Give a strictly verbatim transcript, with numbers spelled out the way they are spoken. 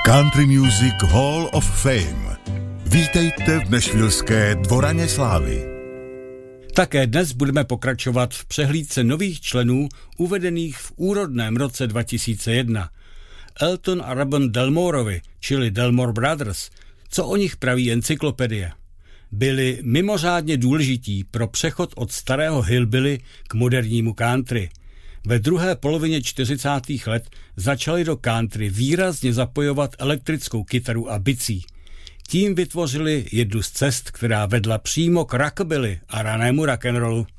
Country Music Hall of Fame. Vítejte v nashvilleské Dvoraně slávy. Také dnes budeme pokračovat v přehlídce nových členů uvedených v úrodném roce dva tisíce jedna. Elton a Robin Delmorovi, čili Delmore Brothers, co o nich praví encyklopedie. Byli mimořádně důležití pro přechod od starého hillbilly k modernímu country. Ve druhé polovině čtyřicátých let začali do country výrazně zapojovat elektrickou kytaru a bicí. Tím vytvořili jednu z cest, která vedla přímo k rockabilly a ranému rock'n'rollu.